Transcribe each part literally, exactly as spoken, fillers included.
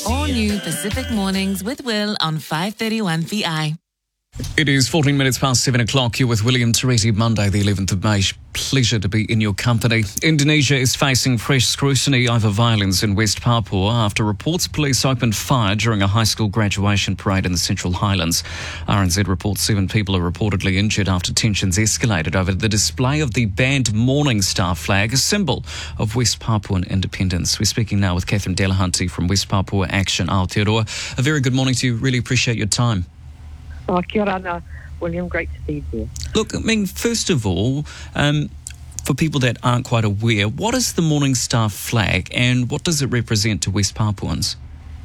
All new Pacific Mornings with Will on five thirty-one V I. It is fourteen minutes past seven o'clock. You're with William Teresi, Monday the eleventh of May. Pleasure to be in your company. Indonesia is facing fresh scrutiny over violence in West Papua after reports police opened fire during a high school graduation parade in the Central Highlands. R N Z reports seven people are reportedly injured after tensions escalated over the display of the banned Morning Star flag, a symbol of West Papuan independence. We're speaking now with Catherine Delahunty from West Papua Action Aotearoa. A very good morning to you. Really appreciate your time. Oh, kia ora, ana, William. Great to see you. Look, I mean, first of all, um, for people that aren't quite aware, what is the Morning Star flag and what does it represent to West Papuans?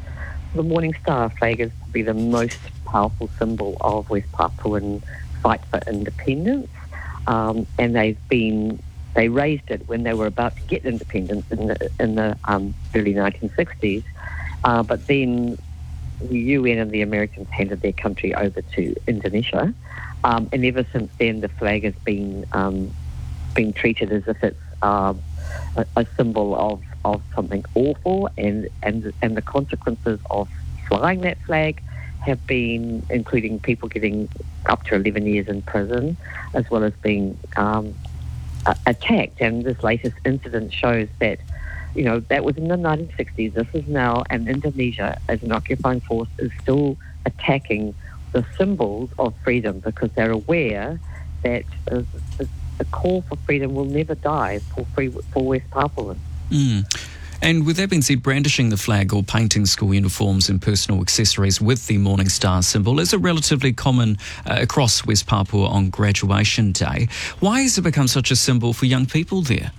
The Morning Star flag is probably the most powerful symbol of West Papuan fight for independence, um, and they've been they raised it when they were about to get independence in the in the um, early nineteen sixties, uh, but then the U N and the Americans handed their country over to Indonesia, um, and ever since then the flag has been um, been treated as if it's uh, a, a symbol of, of something awful, and, and and the consequences of flying that flag have been including people getting up to eleven years in prison, as well as being um, attacked. And this latest incident shows that, you know, that was in the nineteen sixties. This is now, and Indonesia, as an occupying force, is still attacking the symbols of freedom because they're aware that uh, the, the call for freedom will never die for free for West Papuans. Mm. And with that being said, brandishing the flag or painting school uniforms and personal accessories with the Morning Star symbol is a relatively common uh, across West Papua on graduation day. Why has it become such a symbol for young people there?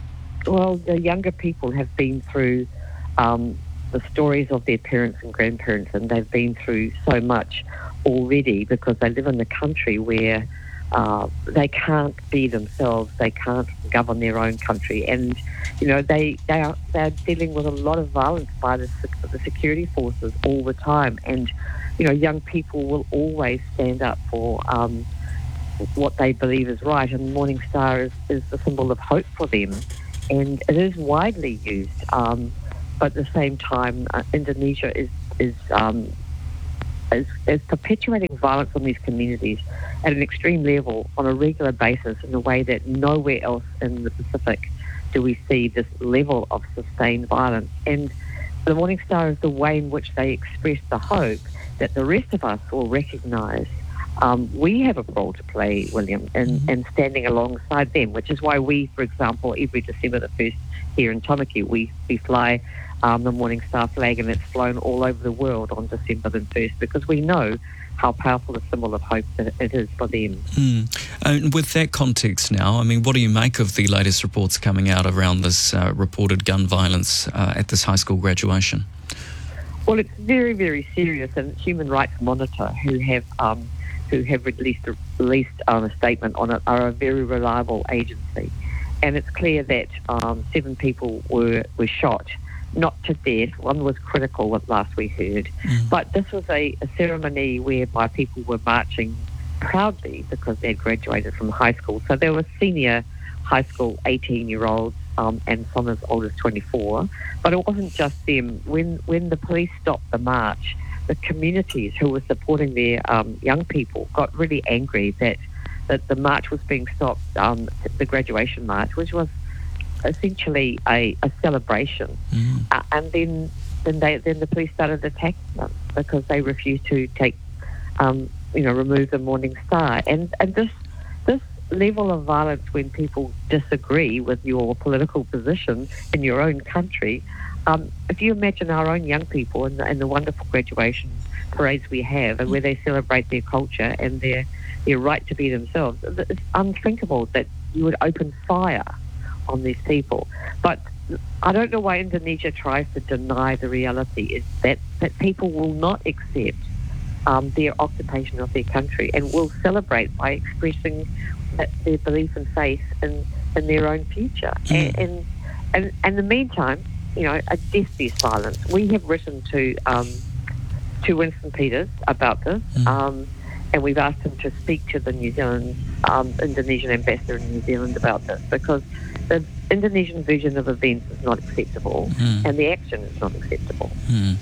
Well, the younger people have been through um, the stories of their parents and grandparents, and they've been through so much already because they live in a country where uh, they can't be themselves, they can't govern their own country, and you know they they are they're dealing with a lot of violence by the the security forces all the time, and you know young people will always stand up for um, what they believe is right, and the Morning Star is, is the symbol of hope for them. And it is widely used, um, but at the same time, uh, Indonesia is is, um, is is perpetuating violence on these communities at an extreme level on a regular basis in a way that nowhere else in the Pacific do we see this level of sustained violence. And the Morning Star is the way in which they express the hope that the rest of us will recognise Um, we have a role to play, William, in, Mm-hmm. in standing alongside them, which is why we, for example, every December the first here in Tamaki, we, we fly um, the Morning Star flag, and it's flown all over the world on December the first because we know how powerful a symbol of hope that it is for them. Mm. And with that context now, I mean, what do you make of the latest reports coming out around this uh, reported gun violence uh, at this high school graduation? Well, it's very, very serious, and Human Rights Monitor, who have... Um, who have released, released um, a statement on it, are a very reliable agency. And it's clear that um, seven people were, were shot, not to death. One was critical, at last we heard. Mm. But this was a, a ceremony whereby people were marching proudly because they had graduated from high school. So there were senior high school eighteen-year-olds um, and some as old as twenty-four. But it wasn't just them. When, when the police stopped the march, the communities who were supporting their um, young people got really angry that, that the march was being stopped, um, the graduation march, which was essentially a, a celebration. Mm. Uh, and then then, they, then the police started attacking them because they refused to take, um, you know, remove the Morning Star. And, and this this level of violence when people disagree with your political position in your own country. Um, if you imagine our own young people and the, and the wonderful graduation parades we have, and where they celebrate their culture and their their right to be themselves, it's unthinkable that you would open fire on these people. But I don't know why Indonesia tries to deny the reality is that, that people will not accept um, their occupation of their country and will celebrate by expressing that, their belief and faith in, in their own future. Mm. And, and, and, and in the meantime, you know, a death be silence. We have written to um, to Winston Peters about this, mm. um, and we've asked him to speak to the New Zealand um, Indonesian ambassador in New Zealand about this because the Indonesian version of events is not acceptable, mm. and the action is not acceptable. Mm.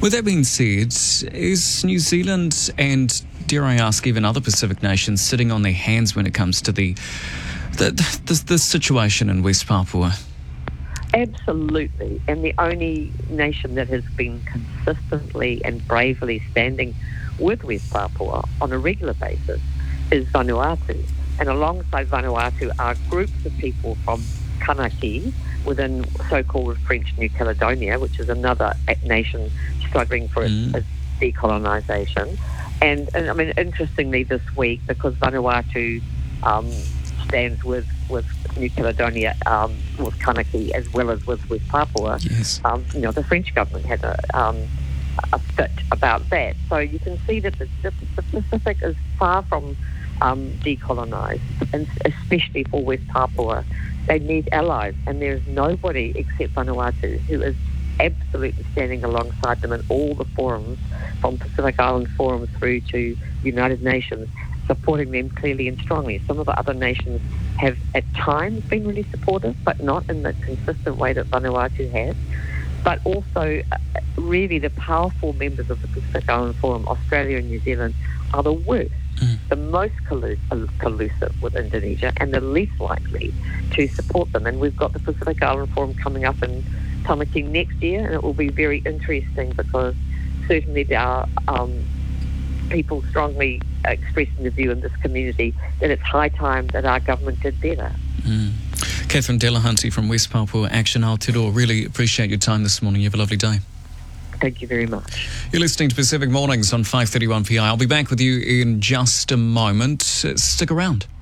With that being said, is New Zealand and, dare I ask, even other Pacific nations sitting on their hands when it comes to the the, the, the situation in West Papua? Absolutely. And the only nation that has been consistently and bravely standing with West Papua on a regular basis is Vanuatu. And alongside Vanuatu are groups of people from Kanaki within so-called French New Caledonia, which is another nation struggling for its, mm. its decolonisation. And, and, I mean, interestingly this week, because Vanuatu um, stands with, with New Caledonia, um, with Kanaki, as well as with West Papua, yes. um, you know, the French government had a, um, a fit about that. So you can see that the, the, the Pacific is far from um, decolonised, and especially for West Papua. They need allies, and there's nobody except Vanuatu who is absolutely standing alongside them in all the forums, from Pacific Island forums through to United Nations, supporting them clearly and strongly. Some of the other nations have at times been really supportive, but not in the consistent way that Vanuatu has. But also, uh, really, the powerful members of the Pacific Island Forum, Australia and New Zealand, are the worst, mm. the most collu- collusive with Indonesia, and the least likely to support them. And we've got the Pacific Island Forum coming up in Tamaki next year, and it will be very interesting because certainly there are um, people strongly expressing the view in this community that it's high time that our government did better. Mm. Catherine Delahunty from West Papua Action Aotearoa, really appreciate your time this morning. You have a lovely day. Thank you very much. You're listening to Pacific Mornings on five thirty-one P I. I'll be back with you in just a moment. Stick around.